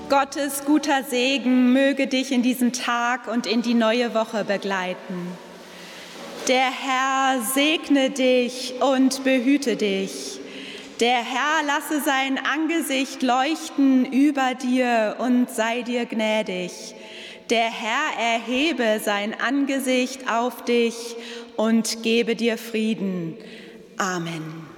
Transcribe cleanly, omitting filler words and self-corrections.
Gottes guter Segen möge dich in diesen Tag und in die neue Woche begleiten. Der Herr segne dich und behüte dich. Der Herr lasse sein Angesicht leuchten über dir und sei dir gnädig. Der Herr erhebe sein Angesicht auf dich und gebe dir Frieden. Amen.